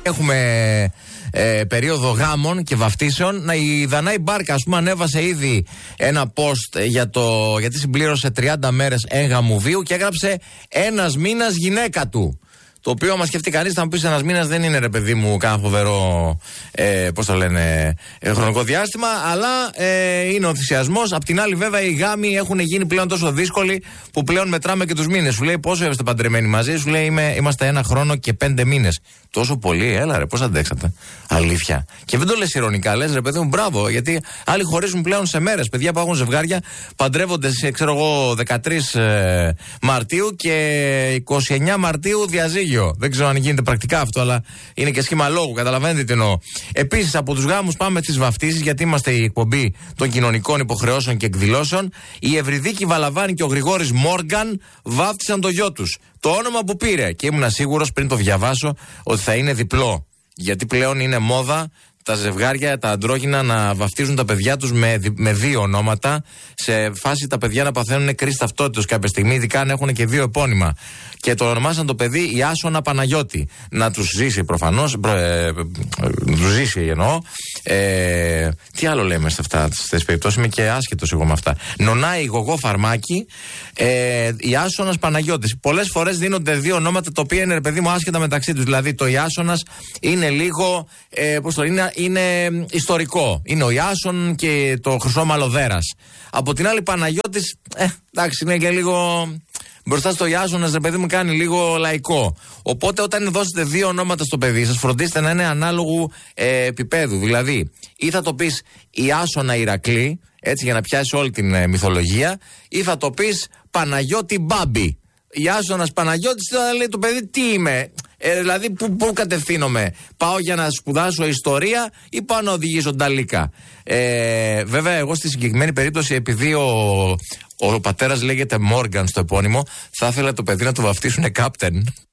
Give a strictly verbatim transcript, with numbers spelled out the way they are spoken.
Έχουμε ε, περίοδο γάμων και βαφτίσεων. Να, η Δανάη Μπάρκα, ας πούμε, ανέβασε ήδη ένα post για το, γιατί συμπλήρωσε τριάντα μέρες έγγαμου βίου και έγραψε ένας μήνας γυναίκα του. Το οποίο, άμα σκεφτεί κανείς, θα μου πει ένας μήνας δεν είναι, ρε παιδί μου, κάνα φοβερό, ε, πώς το λένε, ε, χρονικό διάστημα, αλλά ε, είναι ο ενθουσιασμός. Απ' την άλλη, βέβαια, οι γάμοι έχουν γίνει πλέον τόσο δύσκολοι που πλέον μετράμε και τους μήνες. Σου λέει πόσο είστε παντρεμένοι μαζί, σου λέει είμαι, είμαστε ένα χρόνο και πέντε μήνες. Τόσο πολύ, έλα ρε, πώς αντέξατε. Αλήθεια. Και δεν το λες ειρωνικά, λες ρε παιδί μου, μπράβο, γιατί άλλοι χωρίζουν πλέον σε μέρες. Παιδιά που έχουν ζευγάρια παντρεύονται, ξέρω εγώ, δεκατρείς ε, Μαρτίου και είκοσι εννιά Μαρτίου διαζύγιο. Δεν ξέρω αν γίνεται πρακτικά αυτό, αλλά είναι και σχήμα λόγου, καταλαβαίνετε τι εννοώ. Επίσης, από τους γάμους πάμε στις βαφτίσεις, γιατί είμαστε η εκπομπή των κοινωνικών υποχρεώσεων και εκδηλώσεων. Η Ευρυδίκη Βαλαβάνη και ο Γρηγόρης Μόργαν βάφτισαν το γιο τους. Το όνομα που πήρε, και ήμουν σίγουρος πριν το διαβάσω ότι θα είναι διπλό. Γιατί πλέον είναι μόδα τα ζευγάρια, τα αντρόγυνα να βαφτίζουν τα παιδιά τους με, με δύο ονόματα. Σε φάση τα παιδιά να παθαίνουν κρίση ταυτότητας κάποια στιγμή, ειδικά αν έχουν και δύο επώνυμα. Και το ονομάσαν το παιδί Ιάσονα Παναγιώτη. Να τους ζήσει προφανώς. Ε, να τους ζήσει εννοώ. Ε, τι άλλο λέμε σε αυτά τις περιπτώσεις, είμαι και άσχετος εγώ με αυτά. Νονάη Γογό Φαρμάκη, ε, Ιάσονας Παναγιώτης. Πολλές φορές δίνονται δύο ονόματα τα οποία είναι, ρε παιδί μου, άσχετα μεταξύ τους. Δηλαδή το Ιάσονας είναι λίγο, ε, πώς το είναι, είναι ιστορικό. Είναι ο Ιάσον και το χρυσό μαλλοδέρας. Από την άλλη Παναγιώτης, ε, εντάξει, είναι και λίγο. Μπροστά στο Ιάσονας, ρε παιδί μου, κάνει λίγο λαϊκό. Οπότε, όταν δώσετε δύο ονόματα στο παιδί σας, φροντίστε να είναι ανάλογου ε, επίπεδου. Δηλαδή, ή θα το πεις Ιάσονα Ηρακλή, έτσι για να πιάσει όλη την ε, μυθολογία, ή θα το πεις Παναγιώτη Μπάμπη. Ιάσονας Παναγιώτης, θα λέει το παιδί τι είμαι. Ε, δηλαδή, πού, πού κατευθύνομαι. Πάω για να σπουδάσω ιστορία ή πάω να οδηγήσω νταλίκα. Ε, βέβαια, εγώ στη συγκεκριμένη περίπτωση, επειδή ο, ο πατέρας λέγεται Μόργαν στο επώνυμο, θα ήθελα το παιδί να το βαφτίσουν Κάπτεν.